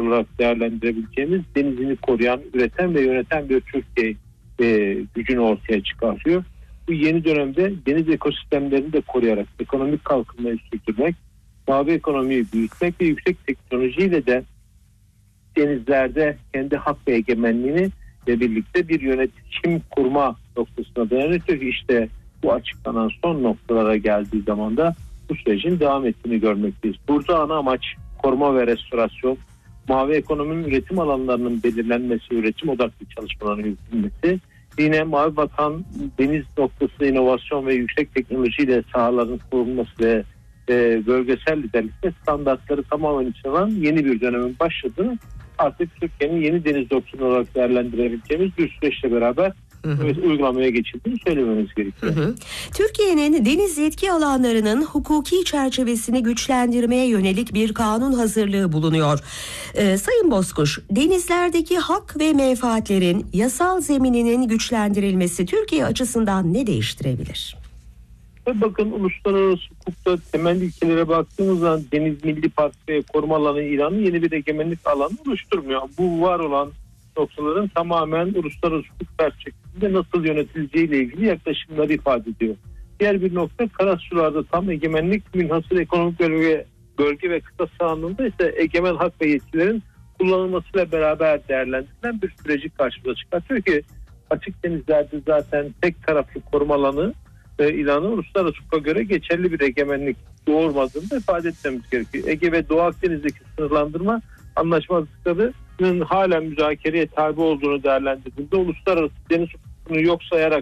olarak değerlendirebileceğimiz, denizini koruyan, üreten ve yöneten bir Türkiye gücünü ortaya çıkartıyor. Bu yeni dönemde deniz ekosistemlerini de koruyarak ekonomik kalkınmayı sürdürmek, mavi ekonomiyi büyütmek ve yüksek teknolojiyle de denizlerde kendi hak ve egemenliğini ve birlikte bir yönetim kurma noktasına dayanıyor. İşte bu açıklanan son noktalara geldiği zaman da bu sürecin devam ettiğini görmekteyiz. Burada ana amaç koruma ve restorasyon, mavi ekonominin üretim alanlarının belirlenmesi, üretim odaklı çalışmaların yürütülmesi, yine mavi vatan deniz noktası inovasyon ve yüksek teknolojiyle sahaların korunması ve bölgesel liderlikte standartları tamamen içine alan yeni bir dönemin başladığını, artık Türkiye'nin yeni deniz doktrini olarak değerlendirebileceğimiz bir süreçle beraber uygulamaya geçildiğini söylememiz gerekiyor. Türkiye'nin deniz yetki alanlarının hukuki çerçevesini güçlendirmeye yönelik bir kanun hazırlığı bulunuyor. Sayın Bozkuş, denizlerdeki hak ve menfaatlerin yasal zemininin güçlendirilmesi Türkiye açısından ne değiştirebilir? Bakın, uluslararası hukukta temel ilkelere baktığımız zaman Deniz Milli Park ve Koruma Alanı ilanı yeni bir egemenlik alanı oluşturmuyor. Bu var olan noktaların tamamen uluslararası hukuk perspektifinde nasıl yönetileceğiyle ilgili yaklaşımları ifade ediyor. Diğer bir nokta, karasularda tam egemenlik, münhasır ekonomik bölge ve kıta sahanlığında ise egemen hak ve yetkilerin kullanılmasıyla beraber değerlendirilen bir süreci karşımıza çıkartıyor ki açık denizlerde zaten tek taraflı koruma alanı ilanı uluslararası hukuka göre geçerli bir egemenlik doğurmadığını da ifade etmemiz gerekiyor. Ege ve Doğu Akdeniz'deki sınırlandırma anlaşmazlıklarının hala müzakereye tabi olduğunu değerlendirdiğinde uluslararası deniz hukukunu yok sayarak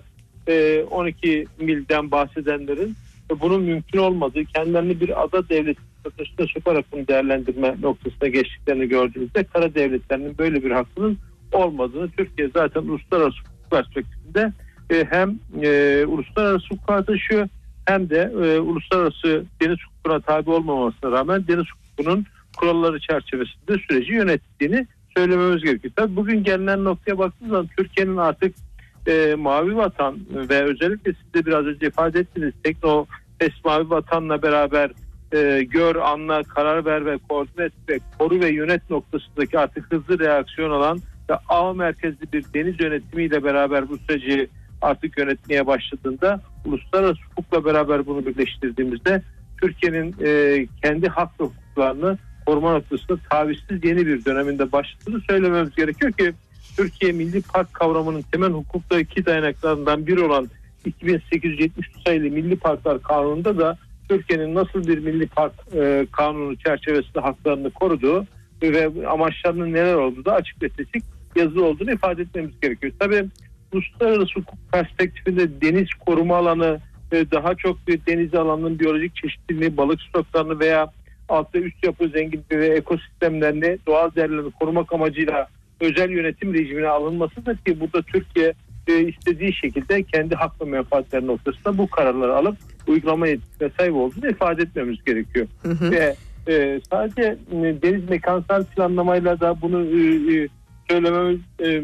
12 milden bahsedenlerin bunun mümkün olmadığı, kendilerini bir ada devleti statüsüne sokarak bunu değerlendirme noktasına geçtiklerini gördüğümüzde kara devletlerinin böyle bir hakkının olmadığını, Türkiye zaten uluslararası hukuk perspektifinde hem uluslararası hukuka taşıyor hem de uluslararası deniz hukukuna tabi olmamasına rağmen deniz hukukunun kuralları çerçevesinde süreci yönettiğini söylememiz gerekiyor. Tabii bugün gelinen noktaya baktığımız zaman Türkiye'nin artık mavi vatan ve özellikle siz de biraz önce ifade ettiniz, mavi vatanla beraber gör, anla, karar ver ve koordine et ve koru ve yönet noktasındaki artık hızlı reaksiyon alan ve ağ merkezli bir deniz yönetimiyle beraber bu süreci artık yönetmeye başladığında, uluslararası hukukla beraber bunu birleştirdiğimizde Türkiye'nin kendi hak ve hukuklarını koruma noktasında tavizsiz yeni bir döneminde başladığını söylememiz gerekiyor ki Türkiye Milli Park kavramının temel hukukta iki dayanaklarından biri olan 2873 sayılı Milli Parklar Kanunu'nda da Türkiye'nin nasıl bir Milli Park Kanunu çerçevesinde haklarını koruduğu ve amaçlarının neler olduğu da açık ve seçik yazılı olduğunu ifade etmemiz gerekiyor. Tabii uluslararası hukuk perspektifinde deniz koruma alanı daha çok bir deniz alanının biyolojik çeşitliliğini, balık stoklarını veya alt ve üst yapı zenginliği ve ekosistemlerini, doğal değerlerini korumak amacıyla özel yönetim rejimine alınmasıdır ki burada Türkiye istediği şekilde kendi hak ve menfaatleri noktasında bu kararları alıp uygulama yetkisine sahip olduğunu ifade etmemiz gerekiyor. Ve sadece deniz mekansal planlamayla da bunu söylememiz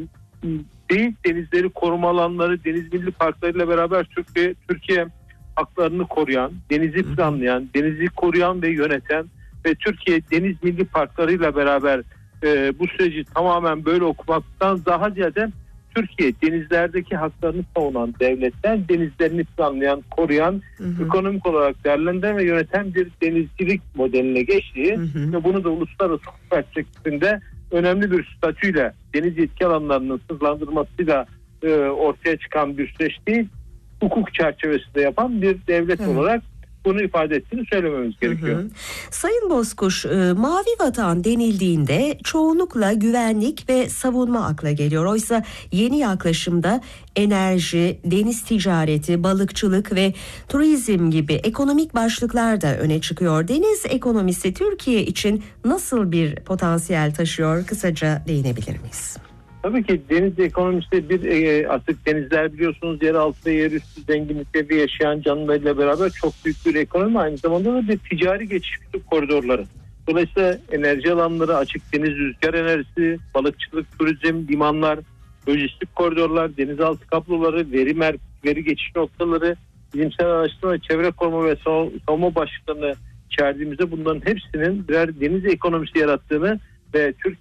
değil, denizleri koruma alanları, deniz milli parklarıyla beraber Türkiye haklarını koruyan, denizi planlayan, denizi koruyan ve yöneten ve Türkiye deniz milli parklarıyla beraber bu süreci tamamen böyle okumaktan daha ziyade Türkiye denizlerdeki haklarını savunan devletler, denizlerini planlayan, koruyan, ekonomik olarak değerlendiren ve yöneten bir denizcilik modeline geçtiği ve bunu da uluslararası hukuk perspektifinde önemli bir statüyle deniz yetki alanlarının sınırlandırmasıyla ortaya çıkan bir süreç değil, hukuk çerçevesinde yapan bir devlet olarak bunu ifade ettiğini söylememiz gerekiyor. Sayın Bozkuş, mavi vatan denildiğinde çoğunlukla güvenlik ve savunma akla geliyor. Oysa yeni yaklaşımda enerji, deniz ticareti, balıkçılık ve turizm gibi ekonomik başlıklar da öne çıkıyor. Deniz ekonomisi Türkiye için nasıl bir potansiyel taşıyor? Kısaca değinebilir miyiz? Tabii ki deniz ekonomisi artık denizler biliyorsunuz yeraltı ve yerüstü zenginlikleri yaşayan canlılarıyla beraber çok büyük bir ekonomi, aynı zamanda da bir ticari geçiş koridorları. Dolayısıyla enerji alanları, açık deniz rüzgar enerjisi, balıkçılık, turizm, limanlar, lojistik koridorlar, denizaltı kabloları, veri geçiş noktaları, bilimsel araştırma, çevre koruma ve savunma başlıklarını içerdiğimizde bunların hepsinin birer deniz ekonomisi yarattığını ve Türkiye